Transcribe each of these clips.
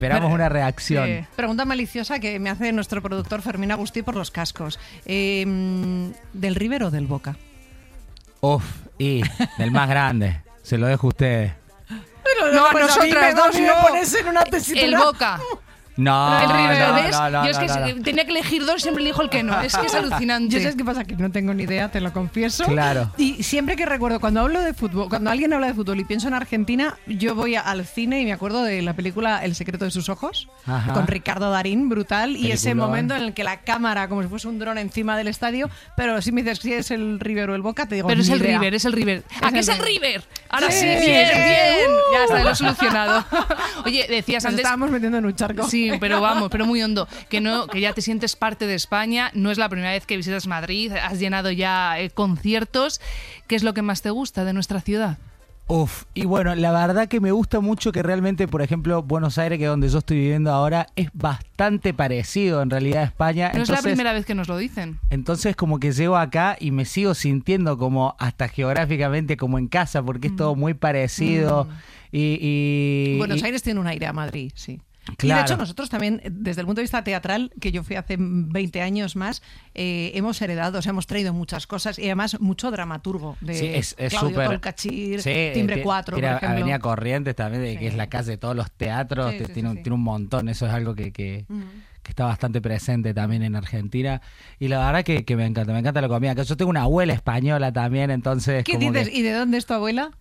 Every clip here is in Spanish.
Esperamos una reacción. Pregunta maliciosa que me hace nuestro productor Fermín Agustí por los cascos. ¿Del River o del Boca? Y del más grande. Se lo dejo a ustedes. Pero No, pues nosotras dos me no. pones en una tesitura. El Boca. No, El River, no, ¿ves? no, Yo es que no. tenía que elegir dos y siempre elijo el que no. Es que es alucinante. Yo sé qué pasa, que no tengo ni idea, te lo confieso. Claro. Y siempre que recuerdo, cuando hablo de fútbol, cuando alguien habla de fútbol y pienso en Argentina, yo voy al cine y me acuerdo de la película El secreto de sus ojos, Ajá. con Ricardo Darín, brutal, y ese Peliculón. momento en el que la cámara, como si fuese un dron encima del estadio, pero si me dices si es el River o el Boca, te digo Pero es ni el idea. River, es el River. ¿A qué es el River? Ahora sí, Sí, bien, bien. bien. Ya está, lo he solucionado. Oye, decías Nos antes... estábamos metiendo en un charco. Sí, pero vamos, pero muy hondo. Que ya te sientes parte de España. No es la primera vez que visitas Madrid. Has llenado ya conciertos. ¿Qué es lo que más te gusta de nuestra ciudad? Y bueno, la verdad que me gusta mucho que realmente, por ejemplo, Buenos Aires, que es donde yo estoy viviendo ahora, es bastante parecido en realidad a España. No es la primera vez que nos lo dicen. Entonces como que llego acá y me sigo sintiendo como hasta geográficamente como en casa, porque es todo muy parecido. Buenos Aires tiene un aire a Madrid, sí. Claro. Y de hecho nosotros también, desde el punto de vista teatral, que yo fui hace 20 años más, hemos heredado, o sea, hemos traído muchas cosas y además mucho dramaturgo de Sí, es Claudio súper. Tolcachir, Sí, Timbre 4, por tiene ejemplo. Avenida Corrientes también, que es la calle de todos los teatros, Sí, sí, tiene, sí, sí. tiene un montón. Eso es algo que está bastante presente también en Argentina. Y la verdad que me encanta la comida. Que yo tengo una abuela española también, entonces... ¿Qué como dices? que- ¿Y de dónde es tu abuela?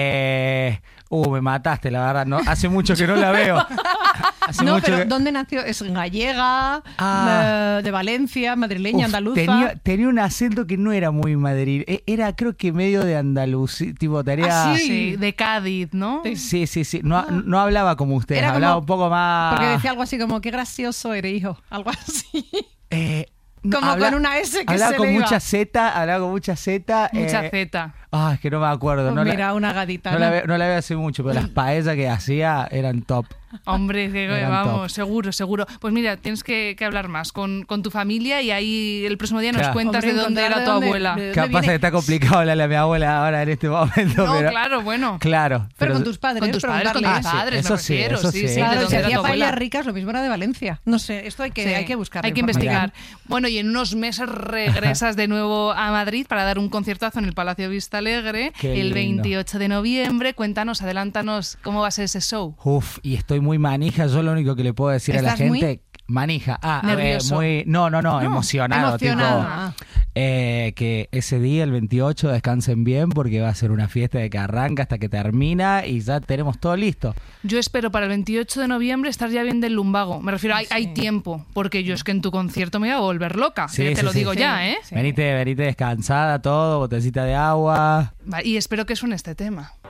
me mataste, la verdad. No, hace mucho que no la veo. Hace No, mucho pero que- ¿dónde nació? ¿Es gallega? De Valencia, madrileña, Uf, andaluza? tenía un acento que no era muy madrid. Era creo que medio de Andalucía. Tipo, tenía... ¿Ah, sí? Sí, de Cádiz, ¿no? Sí. No hablaba como ustedes, Era hablaba como- un poco más... Porque decía algo así como, qué gracioso eres, hijo. Algo así. No, Como con una S que hablaba se con le iba. mucha Z, hablaba con mucha Z. Mucha Z. Es que no me acuerdo. Pues No mira, la, una gadita. no ¿no? la veo hace mucho, pero las paellas que hacía eran top. Hombre, que Eran vamos, top. seguro. Pues mira, tienes que hablar más con tu familia y ahí el próximo día nos Claro. cuentas Hombre, de dónde encontrar era de tu dónde- abuela. de- Capaz viene? que está complicado hablarle a mi abuela ahora en este momento. No, pero, claro, bueno. Claro. Pero con tus padres. Con tus padres, con tus preguntarles. padres, eso me sí, refiero. eso Sí, sí. sí, de Claro, dónde si era hacía tu abuela. paellas ricas, lo mismo era de Valencia. No sé, esto hay que buscar. Hay que investigar. Bueno, y en unos meses regresas de nuevo a Madrid para dar un conciertazo en el Palacio Vista Alegre Qué el lindo. 28 de noviembre. Cuéntanos, adelántanos cómo va a ser ese show. Y estoy muy manija. Yo lo único que le puedo decir a la ¿Estás muy gente... Manija. Nervioso. No, emocionado. Emocionado. Tipo, que ese día, el 28, descansen bien porque va a ser una fiesta de que arranca hasta que termina y ya tenemos todo listo. Yo espero para el 28 de noviembre estar ya bien del lumbago. Me refiero, hay tiempo, porque yo es que en tu concierto me voy a volver loca. Sí, te sí, lo sí. digo Sí. ya, ¿eh? Sí. Venite descansada, todo, botecita de agua. Y espero que suene este tema.